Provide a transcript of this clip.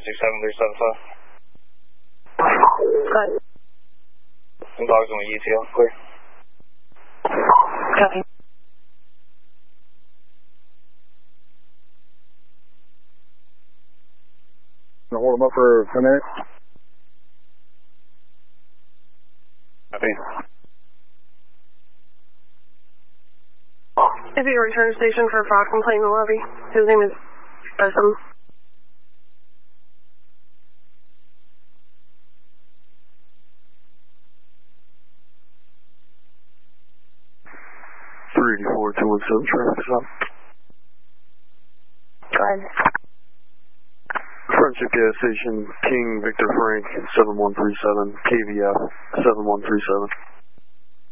Go ahead. Dogs on ETL, clear. Copy. Hold them up for a minute. Copy. If you return to station for Fox and play in the lobby, his name is Besom. Traffic stop. Go ahead. Friendship gas station, King Victor Frank, 7137, KVF, 7137.